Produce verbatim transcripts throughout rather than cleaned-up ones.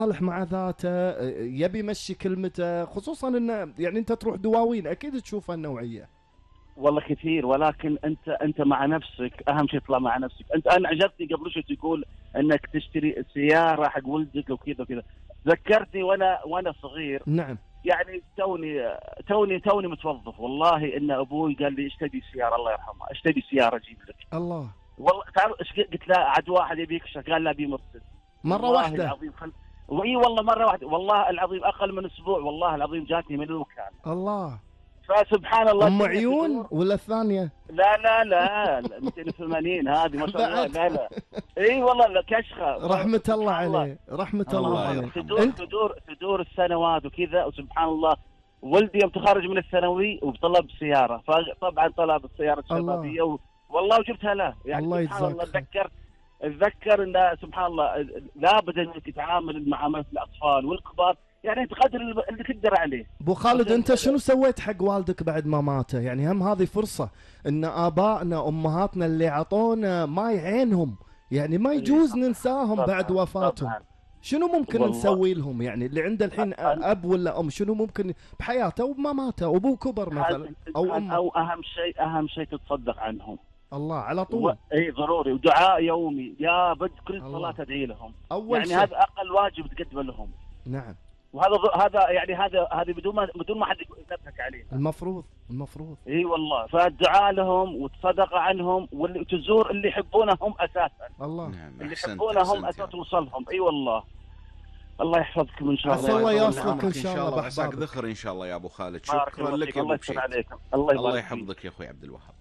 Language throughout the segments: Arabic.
صالح مع ذاته، يبي يمشي كلمته، خصوصا انه يعني انت تروح دواوين اكيد تشوف النوعيه. والله كثير، ولكن انت انت مع نفسك، اهم شيء تطلع مع نفسك. انت انا عجبتني قبل شوي تقول انك تشتري سياره حق ولدك وكذا وكذا، ذكرتني وانا وانا صغير. نعم. يعني توني توني توني متوظف، والله ان ابوي قال لي ايش تبي سياره، الله يرحمه، ايش تبي سياره اجيب لك. الله. والله تعرف ايش قلت له؟ عاد واحد يبيك، قال لا ابي مرسيدس. مره واحده؟ العظيم خل... واي والله مره واحده، والله العظيم اقل من اسبوع، والله العظيم جاتني من الوكاله. الله. فسبحان الله. ام عيون ولا الثانيه؟ لا لا لا, لا مئتين وثمانين هذه ما شاء الله. لا لا اي والله لا كشخه. رحمه الله عليه، رحمه الله, الله عليه. تدور انت... تدور تدور السنوات وكذا، وسبحان الله ولدي يوم تخرج من الثانوي وطلب سياره، فطبعا طلب السياره الشبابيه و... والله وجبتها له. يعني الله سبحان الله تذكرت اتذكر ان سبحان الله لابد انك تتعامل معامله الاطفال والكبار، يعني انت قدر اللي تقدر عليه. ابو خالد انت شنو سويت حق والدك بعد ما ماته؟ يعني هم هذه فرصه ان ابائنا امهاتنا اللي عطونا ما يعينهم، يعني ما يجوز ننساهم طبعًا بعد وفاتهم. طبعًا. شنو ممكن نسوي لهم؟ يعني اللي عنده الحين اب ولا ام شنو ممكن بحياته وبمماته وابوه كبر مثلا او ام، او اهم شيء اهم شيء تتصدق عنهم. الله على طول. اي ضروري، ودعاء يومي يا بد كل صلاه تدعي لهم. أول يعني شيء. هذا اقل واجب تقدم لهم. نعم. وهذا هذا يعني هذا هذه بدون ما بدون ما حد ينبهك عليه. المفروض المفروض. اي والله، فالدعاء لهم والصدقه عنهم، واللي تزور اللي يحبونهم اساسا. الله. نعم. اللي يحبونهم اساسا توصلهم. اي والله. الله يحفظكم ان شاء الله. عسى الله يوصلك ان شاء الله. عساك ذخر ان شاء الله يا ابو خالد. شكرا لك يا ابو بشير. الله, الله يحفظك يا اخوي عبد الوهاب.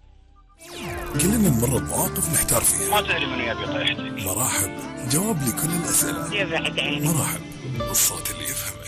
كلنا نمر بمواقف نحتار فيها. ما تدري من يبي طيحتك. مراحب جواب لكل الاسئله. يبعد عيني. مراحب الصوت اللي يفهم.